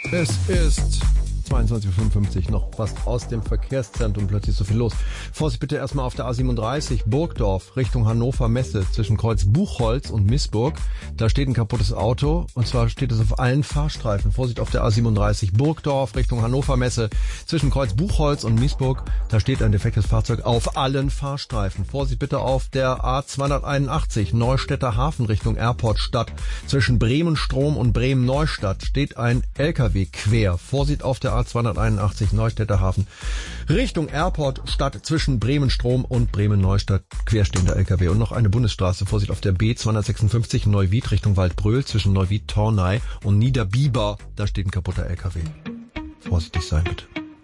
Es ist 22:55 Uhr, noch fast aus dem Verkehrszentrum, plötzlich so viel los. Vorsicht bitte erstmal auf der A37 Burgdorf Richtung Hannover Messe zwischen Kreuz Buchholz und Missburg. Da steht ein kaputtes Auto und zwar steht es auf allen Fahrstreifen. Vorsicht auf der A37 Burgdorf Richtung Hannover Messe zwischen Kreuz Buchholz und Missburg. Da steht ein defektes Fahrzeug auf allen Fahrstreifen. Vorsicht bitte auf der A281 Neustädter Hafen Richtung Airport Stadt. Zwischen Bremen-Strom und Bremen-Neustadt steht ein LKW quer. Vorsicht auf der A281 Neustädter Hafen Richtung Airport Stadt zwischen Bremen-Strom und Bremen-Neustadt querstehender LKW. Und noch eine Bundesstraße. Vorsicht auf der B256 Neuwied Richtung Waldbröl zwischen Neuwied-Tornay und Niederbiber. Da steht ein kaputter LKW. Vorsichtig sein bitte.